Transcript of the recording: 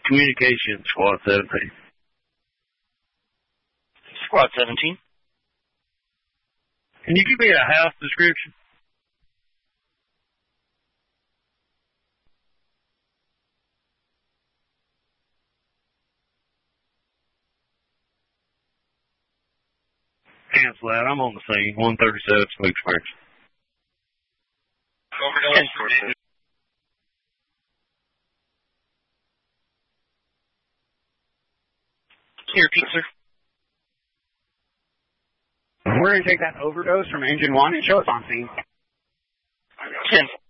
Communication, Squad 17. Squad 17. Can you give me a house description? Cancel that. I'm on the scene. 137 Smokes Springs. Overdose. Here, repeat, sir. We're going to take that overdose from Engine 1 and show us on scene. 10.